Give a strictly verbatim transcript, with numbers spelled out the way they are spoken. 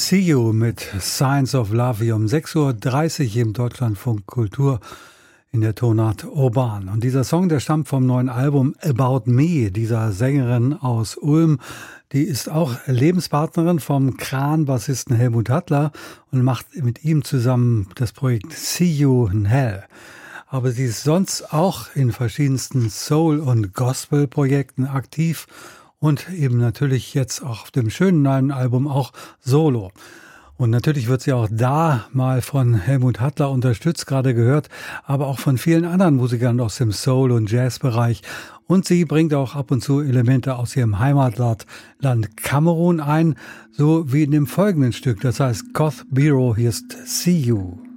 See You mit Signs of Love hier um sechs Uhr dreißig im Deutschlandfunk Kultur in der Tonart Urban. Und dieser Song, der stammt vom neuen Album About Me, dieser Sängerin aus Ulm. Die ist auch Lebenspartnerin vom Kran-Bassisten Helmut Hattler und macht mit ihm zusammen das Projekt See You in Hell. Aber sie ist sonst auch in verschiedensten Soul- und Gospel-Projekten aktiv und eben natürlich jetzt auch auf dem schönen neuen Album auch solo. Und natürlich wird sie auch da mal von Helmut Hattler unterstützt, gerade gehört, aber auch von vielen anderen Musikern aus dem Soul- und Jazzbereich. Und sie bringt auch ab und zu Elemente aus ihrem Heimatland Land Kamerun ein, so wie in dem folgenden Stück, das heißt Goth Biro, hier ist See You.